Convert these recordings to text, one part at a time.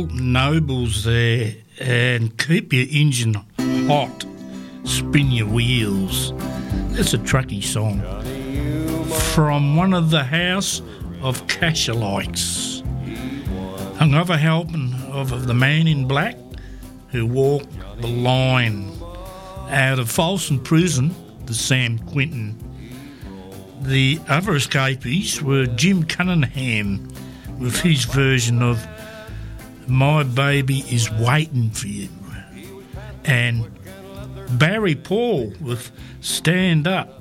Nobles there, and keep your engine hot, spin your wheels. That's a trucky song from one of the House of Cashalites. Another helping of the Man in Black who walked the line out of Folsom Prison, the Sam Quinton. The other escapees were Jim Cunningham with his version of My Baby Is Waiting For You, and Barry Paul with Stand Up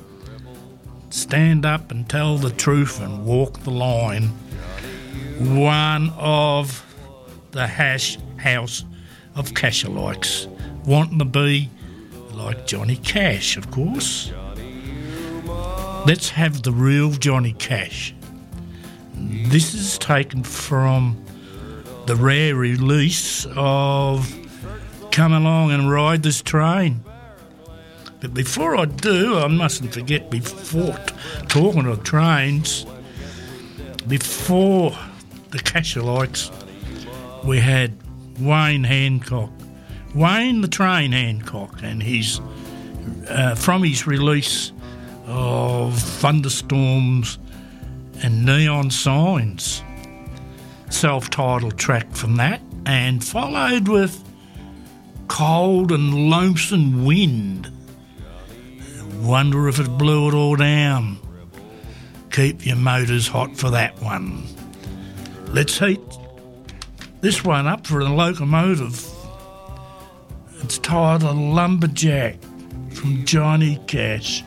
and Tell the Truth and Walk the Line, one of the House of Cashalites, wanting to be like Johnny Cash, of course. Let's have the real Johnny Cash. This is taken from the rare release of Come Along and Ride This Train. But before I do, I mustn't forget, before talking of trains, before the Cashalites, we had Wayne Hancock, Wayne the Train Hancock, and his from his release of Thunderstorms and Neon Signs, self-titled track from that, and followed with Cold and Lonesome Wind. Wonder if it blew it all down. Keep your motors hot for that one. Let's heat this one up for a locomotive. It's titled Lumberjack from Johnny Cash.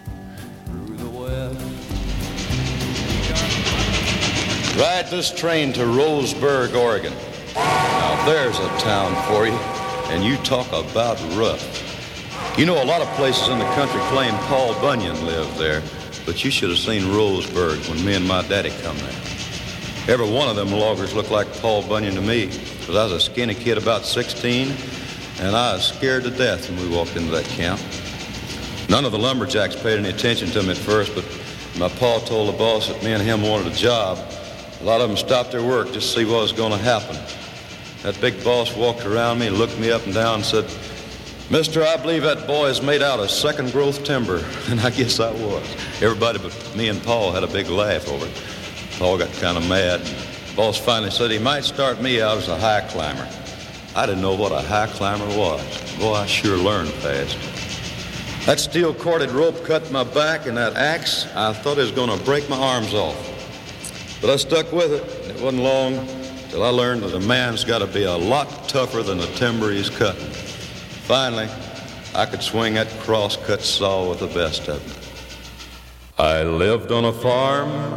Ride this train to Roseburg, Oregon. Now there's a town for you, and you talk about rough. You know, a lot of places in the country claim Paul Bunyan lived there, but you should have seen Roseburg when me and my daddy come there. Every one of them loggers looked like Paul Bunyan to me, because I was a skinny kid about 16, and I was scared to death when we walked into that camp. None of the lumberjacks paid any attention to me at first, but my pa told the boss that me and him wanted a job. A lot of them stopped their work just to see what was going to happen. That big boss walked around me, looked me up and down, and said, "Mister, I believe that boy is made out of second-growth timber." And I guess I was. Everybody but me and Paul had a big laugh over it. Paul got kind of mad. The boss finally said he might start me out as a high climber. I didn't know what a high climber was. Boy, I sure learned fast. That steel-corded rope cut my back, and that axe, I thought it was going to break my arms off. But I stuck with it, and it wasn't long till I learned that a man's got to be a lot tougher than the timber he's cutting. Finally, I could swing that cross-cut saw with the best of them. I lived on a farm